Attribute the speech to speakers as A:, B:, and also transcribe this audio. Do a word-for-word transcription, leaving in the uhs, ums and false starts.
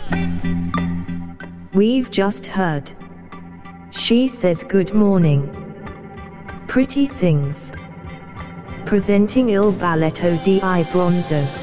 A: We've just heard. She says good morning. Pretty things. Presenting Il Balletto di Bronzo.